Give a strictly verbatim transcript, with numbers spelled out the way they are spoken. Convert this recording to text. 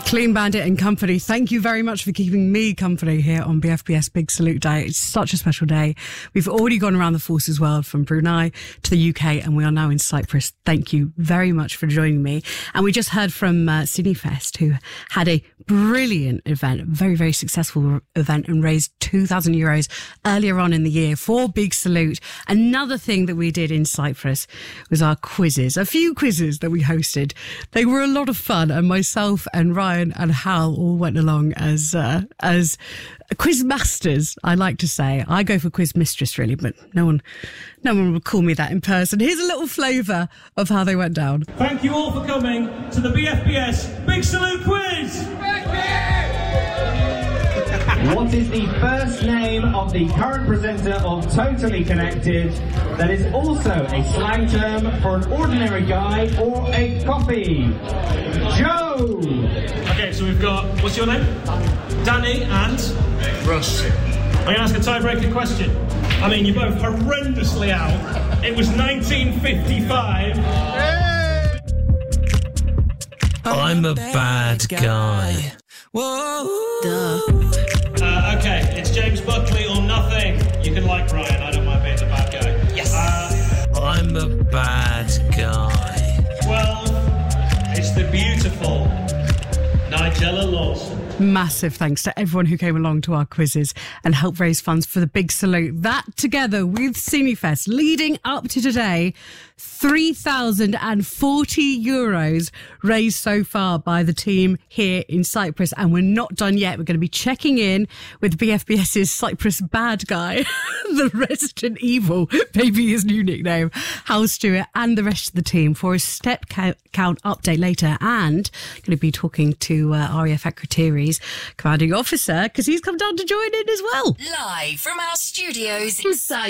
Clean Bandit and company, thank you very much for keeping me company here on B F B S Big Salute Day. It's such a special day. We've already gone around the forces world from Brunei to the U K and we are now in Cyprus. Thank you very much for joining me. And we just heard from uh, Cinefest, who had a brilliant event, very, very successful event, and raised two thousand euros earlier on in the year for Big Salute. Another thing that we did in Cyprus was our quizzes, a few quizzes that we hosted. They were a lot of fun, and myself and Ryan and Hal all went along as uh, as quiz masters, I like to say. I go for quiz mistress, really, but no one no one would call me that in person. Here's a little flavour of how they went down. Thank you all for coming to the B F B S Big Salute Quiz! What is the first name of the current presenter of Totally Connected that is also a slang term for an ordinary guy or a coffee? Joe! Okay, so we've got, what's your name? Danny and? Russ. I'm going to ask a tiebreaker question. I mean, you're both horrendously out. It was nineteen fifty-five. I'm a bad guy. Whoa. Duh. Uh, okay, it's James Buckley or nothing. You can like Ryan, I don't mind being the bad guy. Yes. Uh, I'm a bad guy. well, it's the beautiful Nigella Lawson. Massive thanks to everyone who came along to our quizzes and helped raise funds for the Big Salute. That, together with Cinefest, leading up to today, three thousand forty euros raised so far by the team here in Cyprus. And we're not done yet. We're going to be checking in with BFBS's Cyprus bad guy, the Resident Evil, maybe his new nickname, Hal Stewart, and the rest of the team for a step count, count update later. And going to be talking to uh, R A F Akrotiri's commanding officer, because he's come down to join in as well. Live from our studios inside